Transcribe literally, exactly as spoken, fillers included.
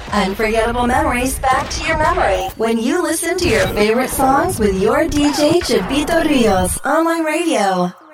Unforgettable memories back to your memory when you listen to your favorite songs with your D J Chapito Rios. Online radio.